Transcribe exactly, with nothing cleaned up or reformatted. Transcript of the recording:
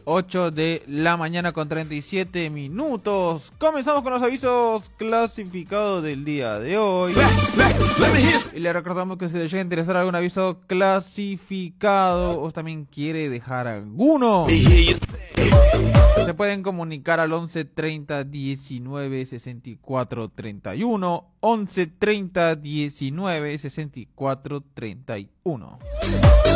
ocho de la mañana con treinta y siete minutos. Comenzamos con los avisos clasificados del día de hoy. Y le recordamos que si le llega a interesar algún aviso clasificado o también quiere dejar alguno, se pueden comunicar al once treinta diecinueve sesenta y cuatro treinta y uno. once treinta diecinueve sesenta y cuatro treinta y uno.